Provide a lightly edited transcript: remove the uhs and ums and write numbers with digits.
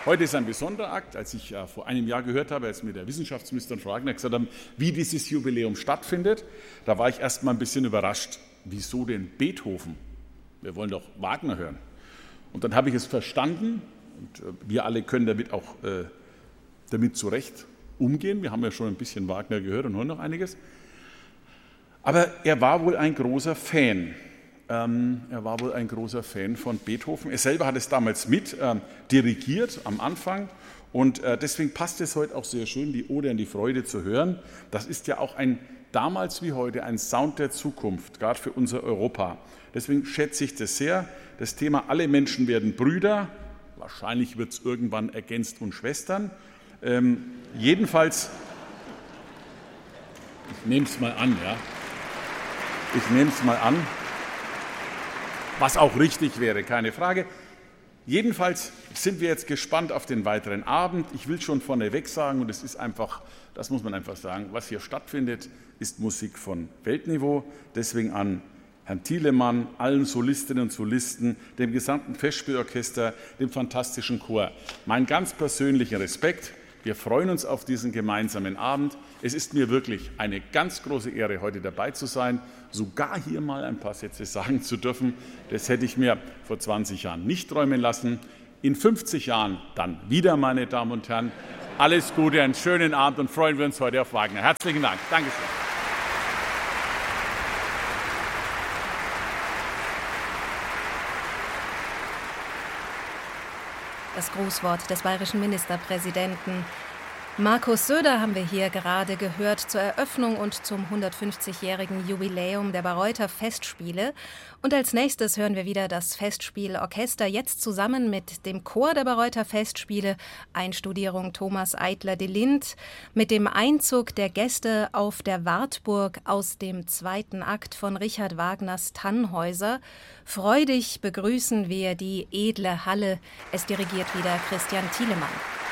Heute ist ein besonderer Akt. Als ich vor einem Jahr gehört habe, als mir der Wissenschaftsminister und Frau Wagner gesagt haben, wie dieses Jubiläum stattfindet, da war ich erst mal ein bisschen überrascht. Wieso denn Beethoven? Wir wollen doch Wagner hören. Und dann habe ich es verstanden und wir alle können damit auch damit zurecht umgehen. Wir haben ja schon ein bisschen Wagner gehört und hören noch einiges. Aber er war wohl ein großer Fan. Er war wohl ein großer Fan von Beethoven. Er selber hat es damals mit dirigiert am Anfang und deswegen passt es heute auch sehr schön, die Ode an die Freude zu hören. Das ist ja auch damals wie heute ein Sound der Zukunft, gerade für unser Europa. Deswegen schätze ich das sehr. Das Thema alle Menschen werden Brüder. Wahrscheinlich wird es irgendwann ergänzt und Schwestern. Jedenfalls, ich nehme es mal an, ja. Ich nehme es mal an. Was auch richtig wäre, keine Frage. Jedenfalls sind wir jetzt gespannt auf den weiteren Abend. Ich will schon vorneweg sagen, und es ist einfach, das muss man einfach sagen, was hier stattfindet, ist Musik von Weltniveau. Deswegen an Herrn Thielemann, allen Solistinnen und Solisten, dem gesamten Festspielorchester, dem fantastischen Chor. Mein ganz persönlicher Respekt. Wir freuen uns auf diesen gemeinsamen Abend. Es ist mir wirklich eine ganz große Ehre, heute dabei zu sein, sogar hier mal ein paar Sätze sagen zu dürfen. Das hätte ich mir vor 20 Jahren nicht träumen lassen. In 50 Jahren dann wieder, meine Damen und Herren. Alles Gute, einen schönen Abend und freuen wir uns heute auf Wagner. Herzlichen Dank. Dankeschön. Das Grußwort des bayerischen Ministerpräsidenten. Markus Söder haben wir hier gerade gehört zur Eröffnung und zum 150-jährigen Jubiläum der Bayreuther Festspiele. Und als nächstes hören wir wieder das Festspielorchester, jetzt zusammen mit dem Chor der Bayreuther Festspiele, Einstudierung Thomas Eitler-de-Lind, mit dem Einzug der Gäste auf der Wartburg aus dem zweiten Akt von Richard Wagners Tannhäuser. Freudig begrüßen wir die edle Halle. Es dirigiert wieder Christian Thielemann.